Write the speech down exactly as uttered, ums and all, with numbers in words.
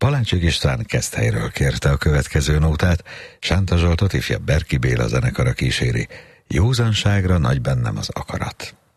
Paláncsik István Keszthelyről kérte a következő nótát, Sánta Zsoltot ifjabb Berki Béla zenekara kíséri. Józanságra nagy bennem az akarat.